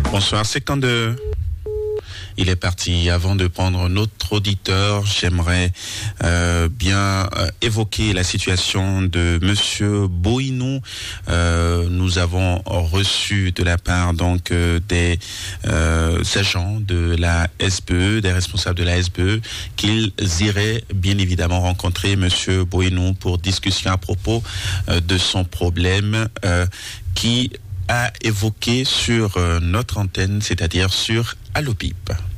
Bonsoir, 52. Il est parti. Avant de prendre notre auditeur, j'aimerais bien évoquer la situation de Monsieur Boinou. Nous avons reçu de la part donc des agents de la SBE, des responsables de la SBE, qu'ils iraient bien évidemment rencontrer Monsieur Boinou pour discussion à propos de son problème qui a évoqué sur notre antenne, c'est-à-dire sur Allo Pipe.